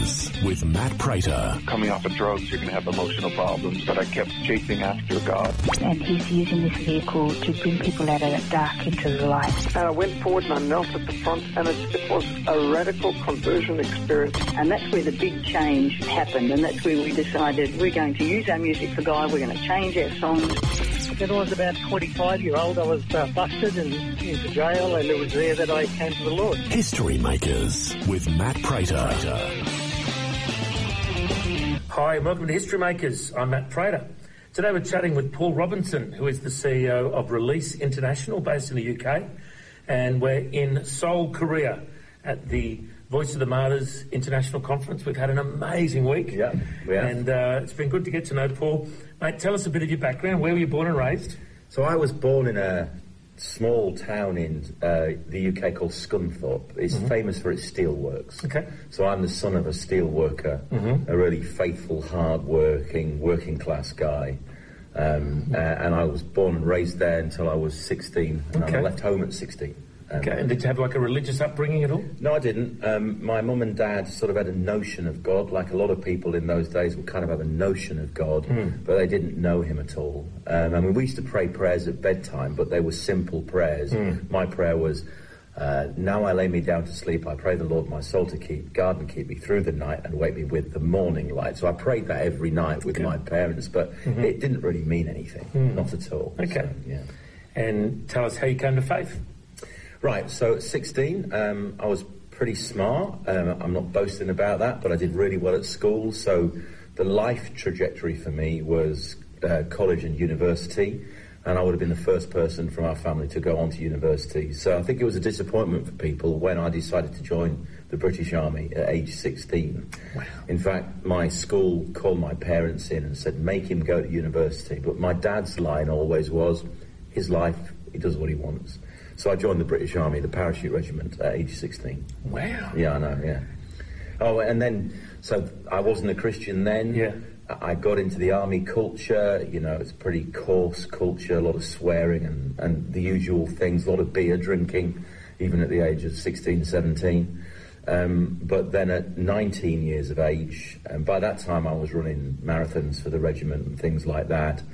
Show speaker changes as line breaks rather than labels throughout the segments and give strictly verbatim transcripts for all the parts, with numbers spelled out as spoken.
Historymakers with Matt Prater.
Coming off of drugs, you're going to have emotional problems, but I kept chasing after God.
And he's using this vehicle to bring people out of that dark into the light.
And I went forward and I knelt at the front, and it, it was a radical conversion experience.
And that's where the big change happened, and that's where we decided we're going to use our music for God, we're going to change our songs.
When I was about twenty-five year old, I was uh, busted and into jail, and it was there that I came to the Lord.
Historymakers with Matt Prater.
Hi, and welcome to Historymakers. I'm Matt Prater. Today we're chatting with Paul Robinson, who is the C E O of Release International, based in the U K, and we're in Seoul, Korea, at the Voice of the Martyrs International Conference. We've had an amazing week.
Yeah, we have.
And uh, it's been good to get to know Paul. Mate, tell us a bit of your background. Where were you born and raised?
So I was born in a small town in uh, the U K called Scunthorpe. It's mm-hmm. famous for its steelworks.
Okay.
So I'm the son of a steel worker, mm-hmm. a really faithful, hard-working, working-class guy. Um, mm-hmm. uh, and I was born and raised there until I was sixteen, and
okay.
I left home at sixteen. Um,
okay, and did you have like a religious upbringing at all?
No, I didn't. Um, my mum and dad sort of had a notion of God, like a lot of people in those days would kind of have a notion of God, mm. but they didn't know him at all. Um, I mean, we used to pray prayers at bedtime, but they were simple prayers. Mm. My prayer was, uh, now I lay me down to sleep, I pray the Lord my soul to keep, guard and keep me through the night and wake me with the morning light. So I prayed that every night with okay. my parents, but mm-hmm. it didn't really mean anything, mm. not at all.
Okay.
So, yeah.
And tell us how you came to faith.
Right, so at sixteen, um, I was pretty smart. Um, I'm not boasting about that, but I did really well at school. So the life trajectory for me was uh, college and university, and I would have been the first person from our family to go on to university. So I think it was a disappointment for people when I decided to join the British Army at age sixteen.
Wow.
In fact, my school called my parents in and said, make him go to university. But my dad's line always was, his life, he does what he wants. So I joined the British Army, the Parachute Regiment, at age sixteen.
Wow.
Yeah, I know, yeah. Oh, and then, so I wasn't a Christian then.
Yeah.
I got into the army culture, you know, it's a pretty coarse culture, a lot of swearing and, and the usual things, a lot of beer drinking, even at the age of sixteen, seventeen. Um, but then at nineteen years of age, and by that time I was running marathons for the regiment and things like that.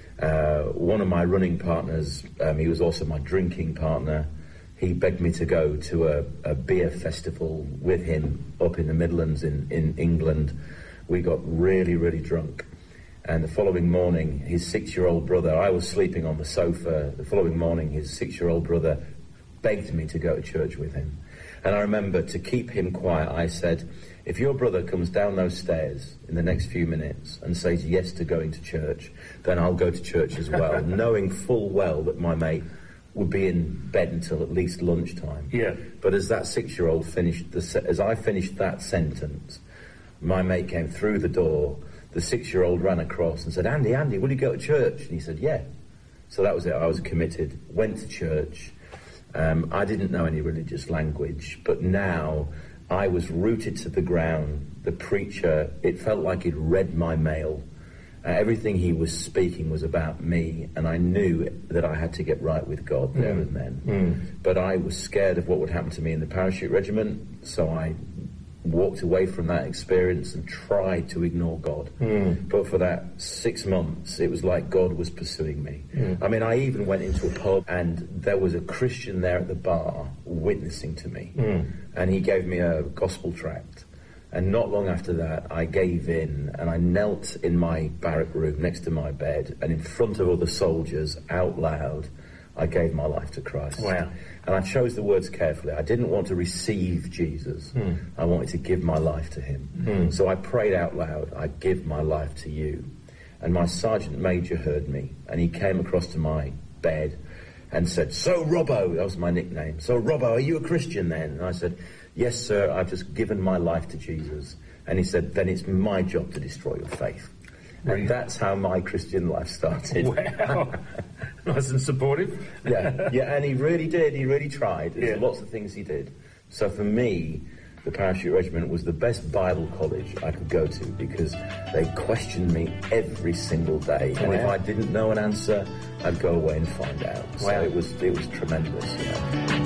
Uh, one of my running partners, um, he was also my drinking partner, he begged me to go to a, a beer festival with him up in the Midlands in, in England. We got really, really drunk. And the following morning, his six-year-old brother, I was sleeping on the sofa, the following morning his six-year-old brother begged me to go to church with him. And I remember, to keep him quiet, I said, if your brother comes down those stairs in the next few minutes and says yes to going to church, then I'll go to church as well, knowing full well that my mate would be in bed until at least lunchtime.
Yeah.
But as that six-year-old finished, the se- as I finished that sentence, my mate came through the door, the six-year-old ran across and said, Andy, Andy, will you go to church? And he said, yeah. So that was it. I was committed, went to church. Um, I didn't know any religious language, but now I was rooted to the ground. The preacher, it felt like he'd read my mail. Uh, everything he was speaking was about me, and I knew that I had to get right with God there mm. and then. Mm. But I was scared of what would happen to me in the Parachute Regiment, so I walked away from that experience and tried to ignore God. Mm. But for that six months, it was like God was pursuing me. Mm. I mean, I even went into a pub and there was a Christian there at the bar witnessing to me. Mm. And he gave me a gospel tract. And not long after that, I gave in and I knelt in my barrack room next to my bed, and in front of other soldiers, out loud, I gave my life to Christ.
Wow.
And I chose the words carefully. I didn't want to receive Jesus. Mm. I wanted to give my life to him. Mm. So I prayed out loud, I give my life to you. And my sergeant major heard me, and he came across to my bed and said, so Robbo, that was my nickname, so Robbo, are you a Christian then? And I said, yes, sir, I've just given my life to Jesus. And he said, then it's my job to destroy your faith. Really? And that's how my Christian life started.
Wow. Nice and supportive.
yeah, yeah, and he really did. He really tried. There's
yeah.
lots of things he did. So for me, the Parachute Regiment was the best Bible college I could go to, because they questioned me every single day. And wow. if I didn't know an answer, I'd go away and find out. So
wow.
it was, it was tremendous. You know.